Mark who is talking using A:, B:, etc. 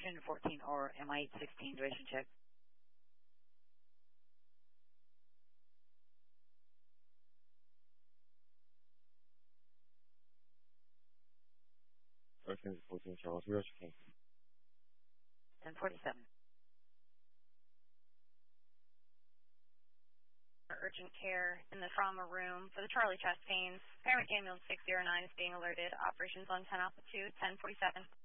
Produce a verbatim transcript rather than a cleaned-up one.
A: Ocean fourteen or M I eight sixteen duration check.
B: Ocean fourteen Charles, we're checking.
A: ten forty-seven.
C: Urgent care in the trauma room for the Charlie chest pains. Paramedic ambulance six zero nine is being alerted. Operations on ten altitude, ten forty-seven.